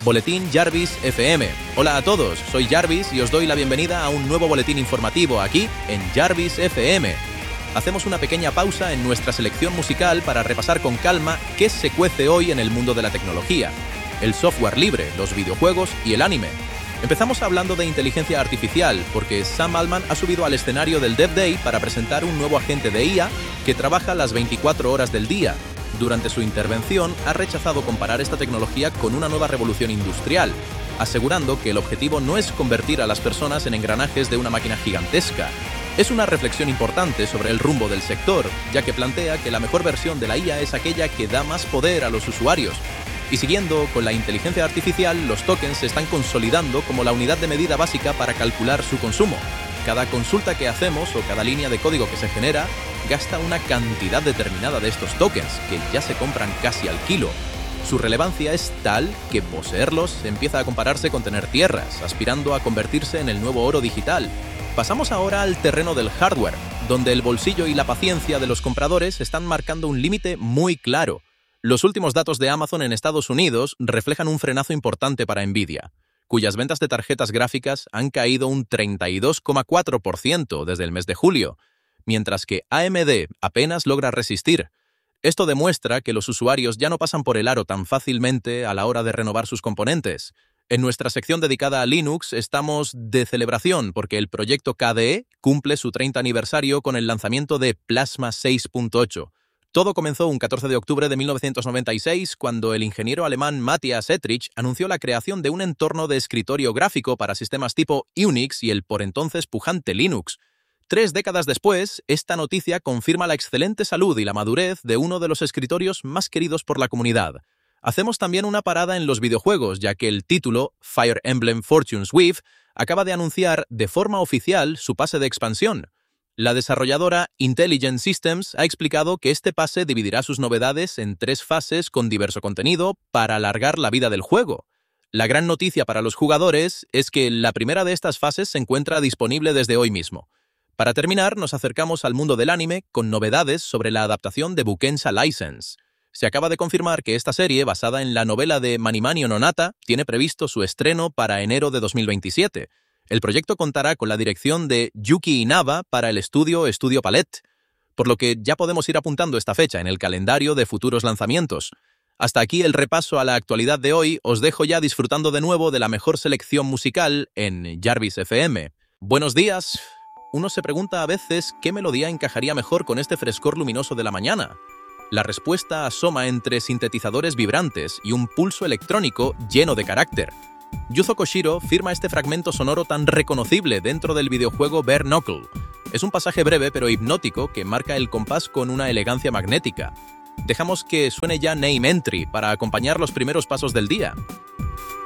Boletín Jarvis FM. Hola a todos, soy Jarvis y os doy la bienvenida a un nuevo boletín informativo aquí en Jarvis FM. Hacemos una pequeña pausa en nuestra selección musical para repasar con calma qué se cuece hoy en el mundo de la tecnología, el software libre, los videojuegos y el anime. Empezamos hablando de inteligencia artificial porque Sam Altman ha subido al escenario del Dev Day para presentar un nuevo agente de IA que trabaja las 24 horas del día. Durante su intervención ha rechazado comparar esta tecnología con una nueva revolución industrial, asegurando que el objetivo no es convertir a las personas en engranajes de una máquina gigantesca. Es una reflexión importante sobre el rumbo del sector, ya que plantea que la mejor versión de la IA es aquella que da más poder a los usuarios. Y siguiendo con la inteligencia artificial, los tokens se están consolidando como la unidad de medida básica para calcular su consumo. Cada consulta que hacemos o cada línea de código que se genera gasta una cantidad determinada de estos tokens, que ya se compran casi al kilo. Su relevancia es tal que poseerlos empieza a compararse con tener tierras, aspirando a convertirse en el nuevo oro digital. Pasamos ahora al terreno del hardware, donde el bolsillo y la paciencia de los compradores están marcando un límite muy claro. Los últimos datos de Amazon en Estados Unidos reflejan un frenazo importante para Nvidia, cuyas ventas de tarjetas gráficas han caído un 32,4% desde el mes de julio, mientras que AMD apenas logra resistir. Esto demuestra que los usuarios ya no pasan por el aro tan fácilmente a la hora de renovar sus componentes. En nuestra sección dedicada a Linux estamos de celebración porque el proyecto KDE cumple su 30 aniversario con el lanzamiento de Plasma 6.8. Todo comenzó un 14 de octubre de 1996 cuando el ingeniero alemán Matthias Ettrich anunció la creación de un entorno de escritorio gráfico para sistemas tipo Unix y el por entonces pujante Linux. 3 décadas después, esta noticia confirma la excelente salud y la madurez de uno de los escritorios más queridos por la comunidad. Hacemos también una parada en los videojuegos, ya que el título, Fire Emblem Fortune's Weave, acaba de anunciar de forma oficial su pase de expansión. La desarrolladora Intelligent Systems ha explicado que este pase dividirá sus novedades en 3 fases con diverso contenido para alargar la vida del juego. La gran noticia para los jugadores es que la primera de estas fases se encuentra disponible desde hoy mismo. Para terminar, nos acercamos al mundo del anime con novedades sobre la adaptación de Bukensa License. Se acaba de confirmar que esta serie, basada en la novela de Manimani Nonata, tiene previsto su estreno para enero de 2027. El proyecto contará con la dirección de Yuki Inaba para el estudio Palette, por lo que ya podemos ir apuntando esta fecha en el calendario de futuros lanzamientos. Hasta aquí el repaso a la actualidad de hoy. Os dejo ya disfrutando de nuevo de la mejor selección musical en Jarvis FM. ¡Buenos días! Uno se pregunta a veces qué melodía encajaría mejor con este frescor luminoso de la mañana. La respuesta asoma entre sintetizadores vibrantes y un pulso electrónico lleno de carácter. Yuzo Koshiro firma este fragmento sonoro tan reconocible dentro del videojuego Bare Knuckle. Es un pasaje breve pero hipnótico que marca el compás con una elegancia magnética. Dejamos que suene ya Name Entry para acompañar los primeros pasos del día.